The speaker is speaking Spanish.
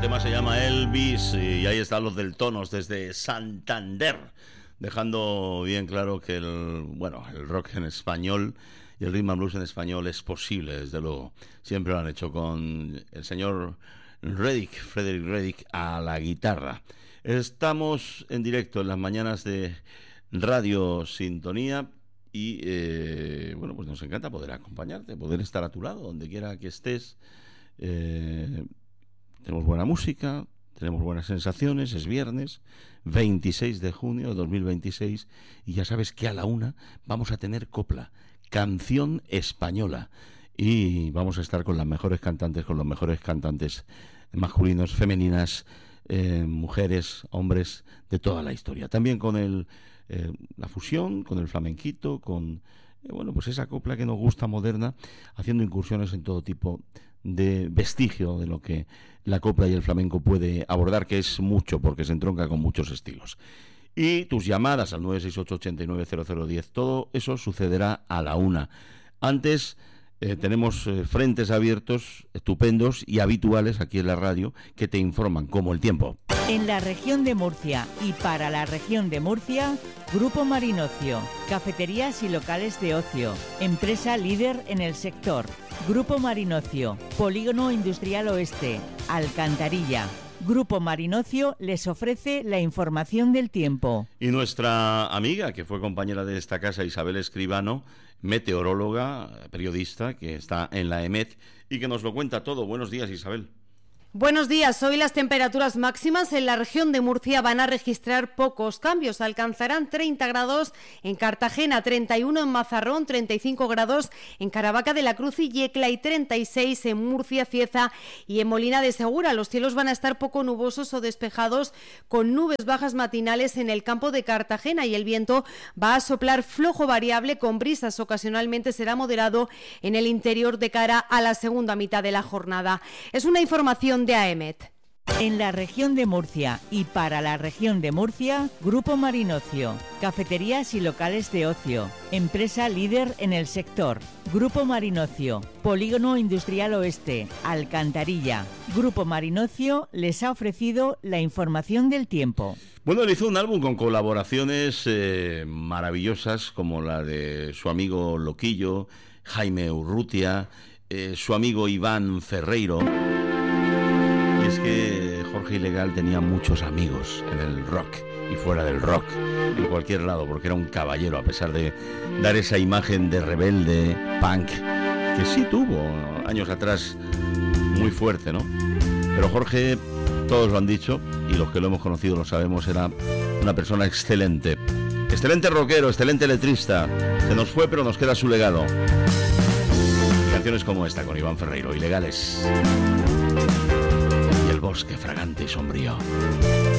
tema se llama Elvis y ahí están los del Tonos desde Santander, dejando bien claro que el rock en español y el rhythm and blues en español es posible, desde luego. Siempre lo han hecho con el señor Frederick Reddick a la guitarra. Estamos en directo en las mañanas de Radio Sintonía y pues nos encanta poder acompañarte, poder estar a tu lado, donde quiera que estés. Tenemos buena música, tenemos buenas sensaciones. Es viernes 26 de junio de 2026 y ya sabes que a la 1 vamos a tener copla, canción española, y vamos a estar con las mejores cantantes, con los mejores cantantes masculinos, femeninas, mujeres, hombres de toda la historia. También con la fusión, con el flamenquito, con pues esa copla que nos gusta moderna, haciendo incursiones en todo tipo de vestigio de lo que la copla y el flamenco puede abordar, que es mucho, porque se entronca con muchos estilos. Y tus llamadas al 968-890010, todo eso sucederá a la 1. Antes tenemos frentes abiertos estupendos y habituales aquí en la radio que te informan, como el tiempo. En la región de Murcia y para la región de Murcia, Grupo Marinocio, cafeterías y locales de ocio, empresa líder en el sector. Grupo Marinocio, Polígono Industrial Oeste, Alcantarilla. Grupo Marinocio les ofrece la información del tiempo. Y nuestra amiga, que fue compañera de esta casa, Isabel Escribano, meteoróloga, periodista, que está en la EMET y que nos lo cuenta todo. Buenos días, Isabel. Buenos días. Hoy las temperaturas máximas en la región de Murcia van a registrar pocos cambios. Alcanzarán 30 grados en Cartagena, 31 en Mazarrón, 35 grados en Caravaca de la Cruz y Yecla y 36 en Murcia, Cieza y en Molina de Segura. Los cielos van a estar poco nubosos o despejados con nubes bajas matinales en el campo de Cartagena y el viento va a soplar flojo variable con brisas. Ocasionalmente será moderado en el interior de cara a la segunda mitad de la jornada. Es una información de AEMET. En la región de Murcia y para la región de Murcia, Grupo Marinocio, cafeterías y locales de ocio, empresa líder en el sector. Grupo Marinocio, Polígono Industrial Oeste, Alcantarilla. Grupo Marinocio les ha ofrecido la información del tiempo. Bueno, él hizo un álbum con colaboraciones maravillosas, como la de su amigo Loquillo, Jaime Urrutia, su amigo Iván Ferreiro. Es que Jorge Ilegal tenía muchos amigos en el rock y fuera del rock, en cualquier lado, porque era un caballero, a pesar de dar esa imagen de rebelde, punk, que sí tuvo años atrás muy fuerte, ¿no? Pero Jorge, todos lo han dicho, y los que lo hemos conocido lo sabemos, era una persona excelente. Excelente rockero, excelente letrista. Se nos fue, pero nos queda su legado. Canciones como esta con Iván Ferreiro, Ilegales. Bosque fragante y sombrío.